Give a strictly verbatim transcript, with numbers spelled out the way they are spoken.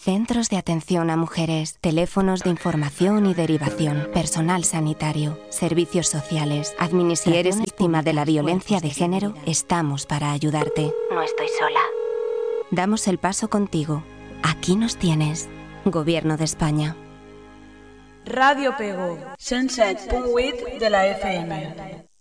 Centros de atención a mujeres, teléfonos de información y derivación, personal sanitario, servicios sociales, administración. Si eres víctima de la violencia de género, estamos para ayudarte. No estoy sola. Damos el paso contigo. Aquí nos tienes. Gobierno de España. Radio Pego, cent set punt vuit de la F M.